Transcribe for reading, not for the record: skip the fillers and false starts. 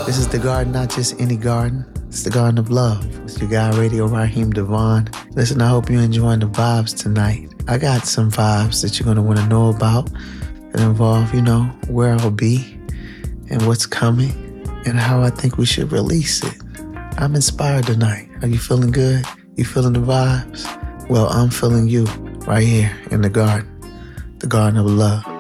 This is the garden, not just any garden. It's the garden of love. It's your guy, Radio Raheem Devon. Listen, I hope you're enjoying the vibes tonight. I got some vibes that you're going to want to know about that involve, where I'll be and what's coming and how I think we should release it. I'm inspired tonight. Are you feeling good? You feeling the vibes? Well, I'm feeling you right here in the garden of love.